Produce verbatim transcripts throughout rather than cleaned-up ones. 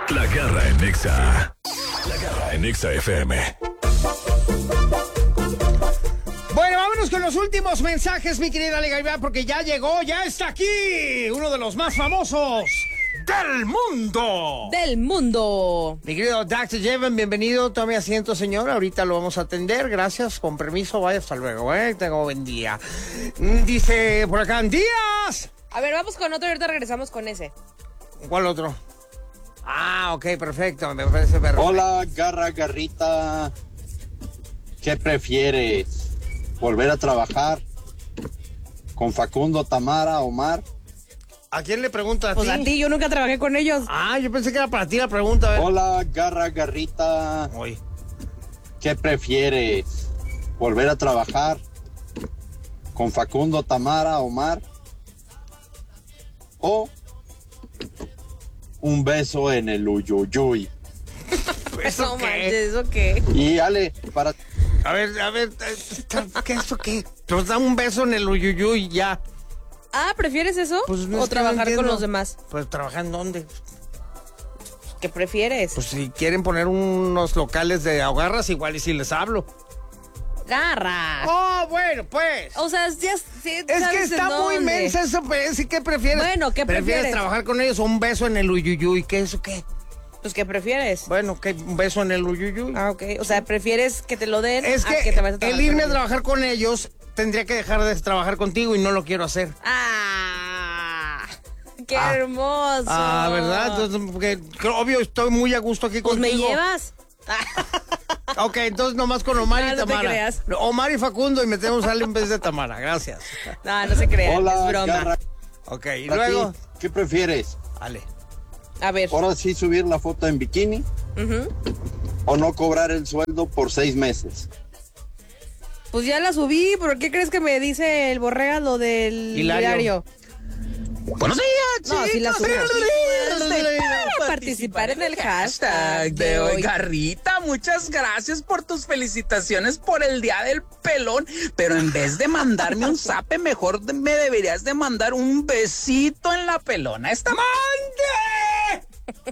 La Garra en Nexa. La Garra en Nexa F M. Bueno, vámonos con los últimos mensajes, mi querida Ale Gaibán, porque ya llegó, ya está aquí, uno de los más famosos del mundo. Del mundo. Mi querido doctor Jeven, bienvenido. Tome asiento, señor. Ahorita lo vamos a atender. Gracias. Con permiso. Vaya, hasta luego, ¿eh? Tengo buen día. Dice por acá, ¡Díaz! A ver, vamos con otro y ahorita regresamos con ese. ¿Cuál otro? Ah, ok, perfecto. Me parece perfecto. Hola, Garra, Garrita. ¿Qué prefieres? ¿Volver a trabajar con Facundo, Tamara, Omar? ¿A quién le pregunta a Pues ti? a ti, yo nunca trabajé con ellos. Ah, yo pensé que era para ti la pregunta. A ver. Hola, Garra, Garrita. Oye. ¿Qué prefieres? ¿Volver a trabajar con Facundo, Tamara, Omar? ¿O un beso en el uyuyuy? ¿Eso No qué? manches, ¿eso qué? Y Ale, para... A ver, a ver, ¿qué es eso qué? Nos da un beso en el uyuyuy ya. Ah, ¿prefieres eso? Pues no ¿O es que no trabajar con entiendo. los demás? Pues trabajar en dónde. ¿Qué prefieres? Pues si quieren poner unos locales de ahogarras, igual y si les hablo. Garra. Oh, bueno, pues. O sea, ya sí, Es que sabes está en muy dónde. mensa eso, pues. ¿Sí qué prefieres? Bueno, ¿qué prefieres? trabajar con ellos o un beso en el uyuyuy? ¿Qué es eso qué? Pues, ¿qué prefieres? Bueno, ¿qué? Un beso en el uyuyuy. Ah, ok. O sea, ¿prefieres que te lo den Es a que, que te vayas a el trabajar irme a con ellos? trabajar con ellos tendría que dejar de trabajar contigo y no lo quiero hacer. ¡Ah! ¡Qué Ah. hermoso! Ah, ¿verdad? Entonces, porque, obvio, estoy muy a gusto aquí Pues contigo. me llevas. Ok, entonces nomás con Omar No, y no te Tamara. creas. Omar y Facundo y metemos a Ale en vez de Tamara. Gracias. No, no se crea, es Hola, broma. Garra. Ok, y Para luego... ti, ¿qué prefieres? Ale. A ver. ¿Ahora sí subir la foto en bikini Ujú. o no cobrar el sueldo por seis meses? Pues ya la subí, ¿por qué crees que me dice el Borrega lo del Hilario. diario? Buenos días, No, sí la chicos. subí. Para participar en el hashtag de hoy. Garrita, muchas gracias por tus felicitaciones por el Día del Pelón, pero en vez de mandarme un zape, mejor me deberías de mandar un besito en la pelona. Esta ¡Mande!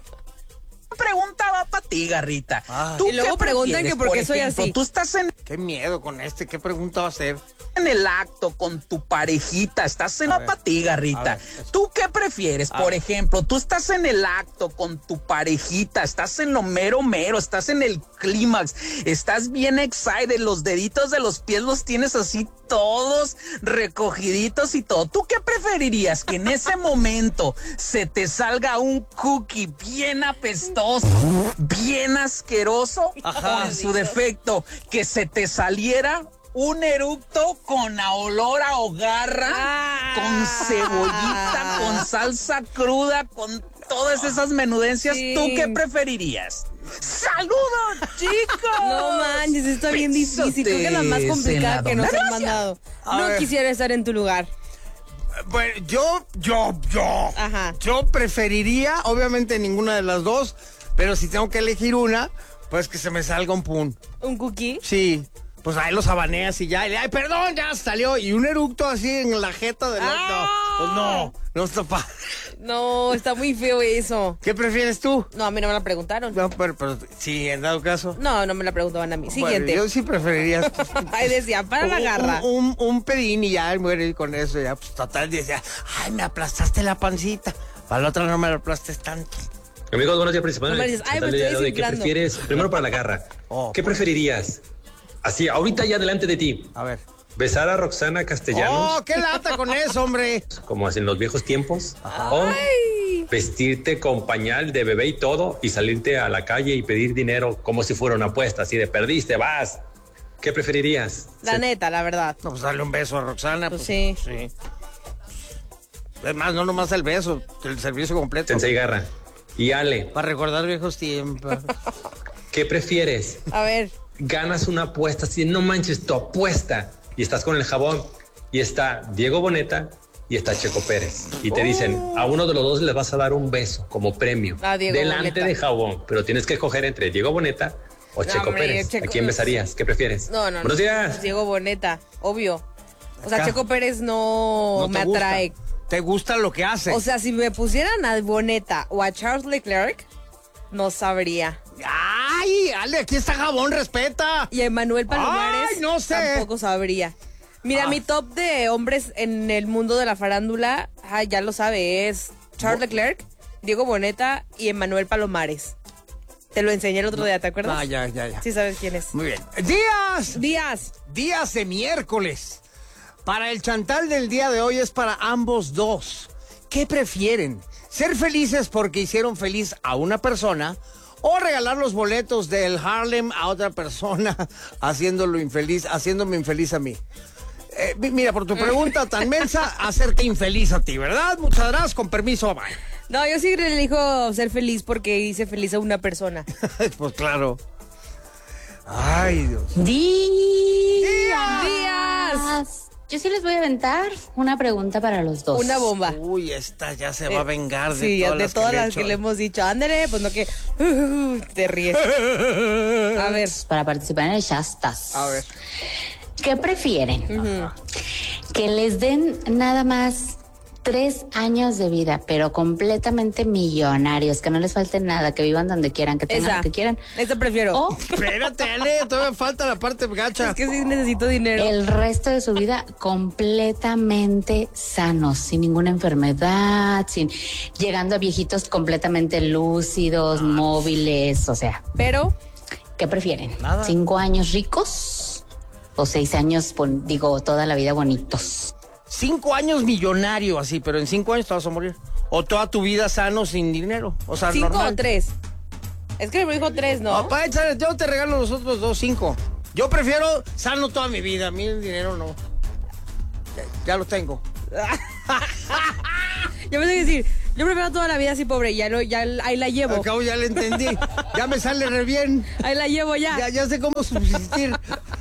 Pregunta va para ti, Garrita. Ah. ¿Tú Y luego qué preguntan prefieres? que por qué soy ejemplo, así. Tú estás en Qué miedo con este. ¿Qué pregunta va a hacer? en el acto con tu parejita, estás en A la ver, para Garrita. a ver. ¿Tú qué prefieres? A Por ver. ejemplo, tú estás en el acto con tu parejita, estás en lo mero mero, estás en el clímax, estás bien excited, los deditos de los pies los tienes así todos recogiditos y todo. ¿Tú qué preferirías? Que en ese momento se te salga un cookie bien apestoso, bien asqueroso, Ajá. o en su defecto, que se te saliera un eructo con olor a hogarra, Ah. con cebollita, con salsa cruda, con todas esas menudencias? Sí. ¿Tú qué preferirías? ¡Saludos, chicos! No manches, está bien difícil. Creo que es la más complicada que nos han Gracias. mandado. A No ver. quisiera estar en tu lugar. Bueno, yo, yo, yo. Ajá. Yo preferiría, obviamente, ninguna de las dos, pero si tengo que elegir una, pues que se me salga un pun. ¿Un cookie? Sí. Pues ahí los habaneas y ya, y, ay, perdón, ya salió. Y un eructo así en la jeta de la... ¡Ah! No, pues no, no está pa... No, está muy feo eso. ¿Qué prefieres tú? No, a mí no me la preguntaron. No, pero, pero sí, en dado caso. No, no me la preguntaban a mí. Siguiente. Bueno, yo sí preferiría... Ay, decía, para la un- garra. Un, un, un pedín y ya, muere y con eso ya, pues total, decía, ay, me aplastaste la pancita. Para la otra no me la aplastes tanto. Amigos, buenos días, principales. No me dices, ay, me Tratarle estoy de qué desinflando. prefieres. Primero para la garra. Oh, ¿Qué pues. preferirías? Así, ahorita ya delante de ti. A ver. ¿Besar a Roxana Castellanos, ¡Oh, qué lata con eso, hombre! como en los viejos tiempos? ¿O vestirte con pañal de bebé y todo y salirte a la calle y pedir dinero como si fuera una apuesta? Así de perdiste, vas. ¿Qué preferirías? La Se- neta, la verdad. No, pues darle un beso a Roxana. Pues Pues, sí. sí. Además, no nomás el beso, el servicio completo. Sensei Garra. Y Ale, Para recordar viejos tiempos. ¿qué prefieres? A ver. Ganas una apuesta, así, no manches, tu apuesta. Y estás con el jabón y está Diego Boneta y está Checo Pérez. Y te dicen, a uno de los dos les vas a dar un beso como premio. A Diego delante Boneta. de jabón. Pero tienes que escoger entre Diego Boneta o No, Checo hombre, Pérez. Checo- ¿A quién besarías? ¿Qué prefieres? No, no, no. Buenos días. Pues Diego Boneta, obvio. O sea, Acá. Checo Pérez no, No me te gusta. atrae. ¿Te gusta lo que hace? O sea, si me pusieran a Boneta o a Charles Leclerc, No sabría. Ay, Ale, aquí está jabón, respeta. Y Emanuel Palomares. Ay, no sé. Tampoco sabría. Mira, Ah. mi top de hombres en el mundo de la farándula, ah, ya lo sabe, es Charles Leclerc, Diego Boneta y Emanuel Palomares. Te lo enseñé el otro día, ¿te acuerdas? Ah, ya, ya, ya. Sí sabes quién es. Muy bien. Días. Díaz. Días de miércoles. Para el chantal del día de hoy es para ambos dos. ¿Qué prefieren? ¿Ser felices porque hicieron feliz a una persona o regalar los boletos del Harlem a otra persona haciéndolo infeliz, haciéndome infeliz a mí? Eh, mira, por tu pregunta tan mensa, hacerte infeliz a ti, ¿verdad? Muchas gracias, con permiso, bye. No, yo sí elijo ser feliz porque hice feliz a una persona. Pues claro. Ay, Dios. Días. Díaz. Yo sí les voy a aventar una pregunta para los dos. Una bomba. Uy, esta ya se va a vengar de Sí, todas de las todas que le he las que hecho. le hemos dicho. Ándale, pues no que... uh, te ríes. A ver. Para participar en el Shastas. A ver. ¿Qué prefieren? Que les den nada más tres años de vida, pero completamente millonarios, que no les falte nada, que vivan donde quieran, que tengan Esa. lo que quieran. Esa prefiero. O Espérate, Ale, todavía falta la parte gacha. Es que sí necesito dinero. el resto de su vida completamente sanos, sin ninguna enfermedad, sin llegando a viejitos completamente lúcidos, móviles, o sea, Pero... ¿qué prefieren? Nada. ¿Cinco años ricos o seis años, bon- digo, toda la vida bonitos? Cinco años millonario, así, pero en cinco años te vas a morir. O toda tu vida sano, sin dinero. O sea, ¿Cinco normal. o tres? Es que me dijo tres, ¿no? Papá, échale, yo te regalo los otros dos, cinco. Yo prefiero sano toda mi vida. A mí el dinero no. Ya, ya lo tengo. Yo me tengo que decir, yo prefiero toda la vida así pobre, ya, lo, ya ahí la llevo. Al cabo ya le entendí. Ya me sale re bien. Ahí la llevo ya. Ya, ya sé cómo subsistir.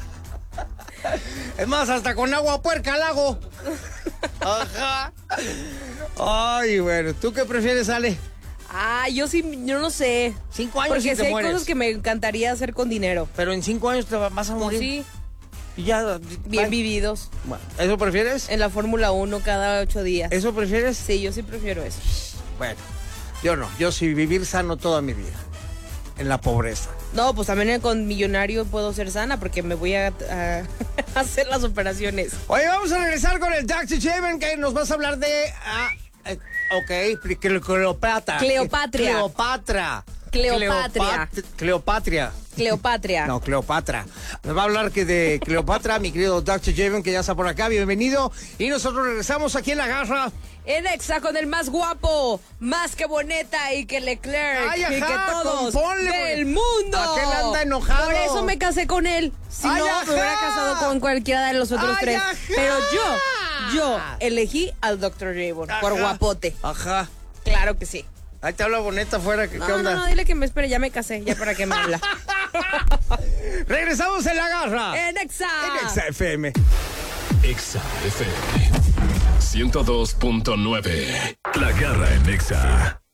Es más, hasta con agua puerca la hago. Ajá. Ay, bueno. ¿Tú qué prefieres, Ale? Ah, yo sí, yo no sé. Cinco años Porque y te sí hay mueres. cosas que me encantaría hacer con dinero. Pero en cinco años te va- vas a Pues morir. sí, Y ya. bien bye. vividos. Bueno, ¿eso prefieres? En la Fórmula uno cada ocho días. ¿Eso prefieres? Sí, yo sí prefiero eso. Bueno, yo no. Yo sí vivir sano toda mi vida. En la pobreza. No, pues también con millonario puedo ser sana porque me voy a, a hacer las operaciones. Oye, vamos a regresar con el doctor Javen, que nos vas a hablar de... ah, eh, ok, Cle- Cleopatra. Cleopatria. Cleopatra. Cleopatria. Cleopat- Cleopatria. Cleopatria. No, Cleopatra. Nos va a hablar que de Cleopatra, mi querido doctor Javen, que ya está por acá. Bienvenido. Y nosotros regresamos aquí en La Garra. En Exa con el más guapo, más que Boneta y que Leclerc Ay, y ajá, que todos componle, del porque- mundo. Aquel anda enojado. Por eso me casé con él. Si Ay, no, ajá. me hubiera casado con cualquiera de los otros Ay, tres. ajá. Pero yo, yo elegí al doctor Javon por Ajá. guapote. Ajá. Claro que sí. Ahí te habla Boneta afuera. ¿Qué, No, qué onda? no, no, dile que me espere, ya me casé, ya para qué me habla. Regresamos en La Garra. En Exa. En Exa F M. Exa F M ciento dos punto nueve. La Garra en Exa.